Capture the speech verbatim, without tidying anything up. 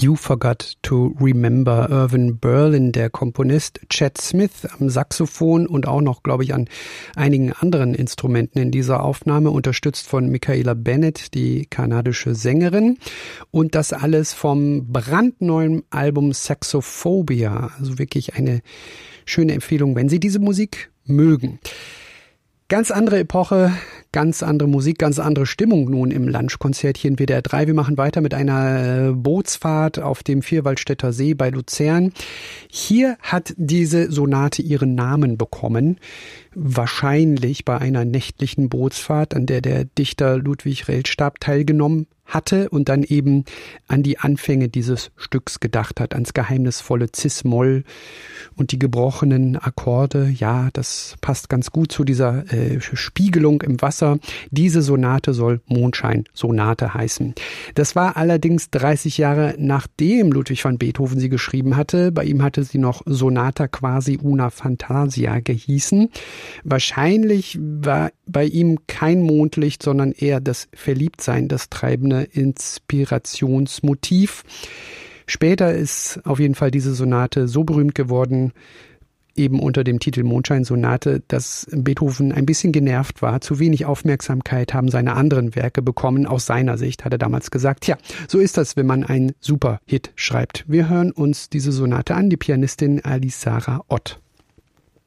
You Forgot to Remember. Irvin Berlin, der Komponist, Chet Smith am Saxophon und auch noch, glaube ich, an einigen anderen Instrumenten in dieser Aufnahme, unterstützt von Michaela Bennett, die kanadische Sängerin. Und das alles vom brandneuen Album Saxophobia. Also wirklich eine schöne Empfehlung, wenn Sie diese Musik mögen. Ganz andere Epoche, ganz andere Musik, ganz andere Stimmung nun im Lunchkonzert hier in W D R drei. Wir machen weiter mit einer Bootsfahrt auf dem Vierwaldstätter See bei Luzern. Hier hat diese Sonate ihren Namen bekommen. Wahrscheinlich bei einer nächtlichen Bootsfahrt, an der der Dichter Ludwig Rellstab teilgenommen hatte und dann eben an die Anfänge dieses Stücks gedacht hat, ans geheimnisvolle Cis-Moll und die gebrochenen Akkorde. Ja, das passt ganz gut zu dieser äh, Spiegelung im Wasser. Diese Sonate soll Mondschein-Sonate heißen. Das war allerdings dreißig Jahre nachdem Ludwig van Beethoven sie geschrieben hatte. Bei ihm hatte sie noch Sonata quasi una fantasia gehießen. Wahrscheinlich war bei ihm kein Mondlicht, sondern eher das Verliebtsein, das treibende Inspirationsmotiv. Später ist auf jeden Fall diese Sonate so berühmt geworden, eben unter dem Titel Mondschein-Sonate, dass Beethoven ein bisschen genervt war. Zu wenig Aufmerksamkeit haben seine anderen Werke bekommen. Aus seiner Sicht hat er damals gesagt, ja, so ist das, wenn man einen Superhit schreibt. Wir hören uns diese Sonate an, die Pianistin Alisara Ott.